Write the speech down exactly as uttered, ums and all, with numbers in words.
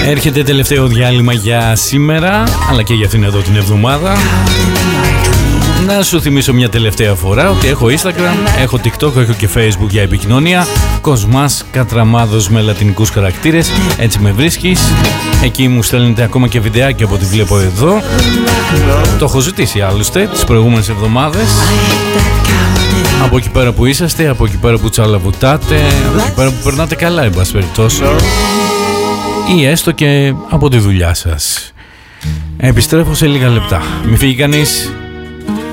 Έρχεται τελευταίο διάλειμμα για σήμερα, αλλά και για αυτήν εδώ την εβδομάδα. Να σου θυμίσω μια τελευταία φορά ότι έχω Instagram, έχω TikTok, έχω και Facebook για επικοινωνία. Κοσμάς Κατραμάδος με λατινικούς χαρακτήρες, έτσι με βρίσκεις. Εκεί μου στέλνετε ακόμα και βιντεάκια από ό,τι βλέπω εδώ. Το έχω ζητήσει άλλωστε τις προηγούμενες εβδομάδες. Από εκεί πέρα που είσαστε, από εκεί πέρα που τσαλαβουτάτε, από εκεί πέρα που περνάτε καλά, εν πάση περιπτώσει, ή έστω και από τη δουλειά σας. Επιστρέφω σε λίγα λεπτά. Μη φύγει κανείς.